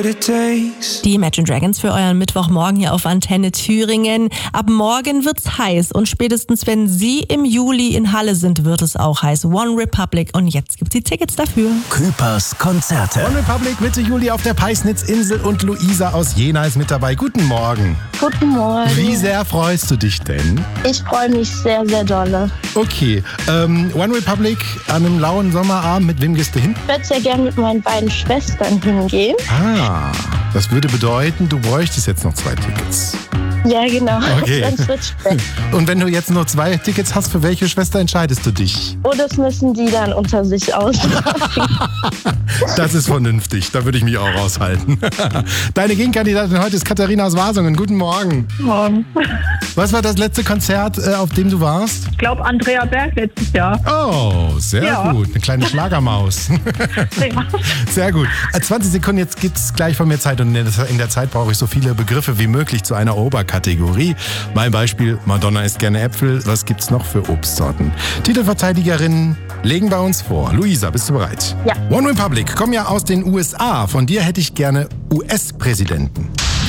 what it takes. Die Imagine Dragons für euren Mittwochmorgen hier auf Antenne Thüringen. Ab morgen wird's heiß und spätestens wenn Sie im Juli in Halle sind, wird es auch heiß. One Republic und jetzt gibt's die Tickets dafür. Küpers Konzerte. One Republic Mitte Juli auf der Peisnitzinsel und Luisa aus Jena ist mit dabei. Guten Morgen. Guten Morgen. Wie sehr freust du dich denn? Ich freue mich sehr, sehr dolle. Okay, One Republic an einem lauen Sommerabend, mit wem gehst du hin? Ich würde sehr gerne mit meinen beiden Schwestern hingehen. Ah, das würde bedeuten, du bräuchtest jetzt noch 2 Tickets. Ja, genau. Okay. Sonst wird's spät. Und wenn du jetzt nur 2 Tickets hast, für welche Schwester entscheidest du dich? Oh, das müssen die dann unter sich ausmachen. Das ist vernünftig, da würde ich mich auch raushalten. Deine Gegenkandidatin heute ist Katharina aus Wasungen. Guten Morgen. Morgen. Was war das letzte Konzert, auf dem du warst? Ich glaube Andrea Berg letztes Jahr. Oh, sehr gut. Eine kleine Schlagermaus. Ja. Sehr gut. 20 Sekunden, jetzt gibt's gleich von mir Zeit und in der Zeit brauche ich so viele Begriffe wie möglich zu einer Oberkategorie. Mein Beispiel, Madonna isst gerne Äpfel. Was gibt's noch für Obstsorten? Titelverteidigerinnen legen bei uns vor. Luisa, bist du bereit? Ja. One Republic, komm ja aus den USA. Von dir hätte ich gerne US-Präsidenten.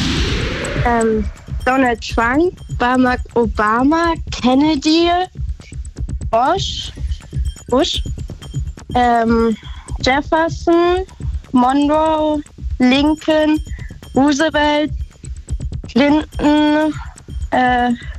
Donald Trump, Barack Obama, Kennedy, Bush, Jefferson, Monroe, Lincoln, Roosevelt, Clinton,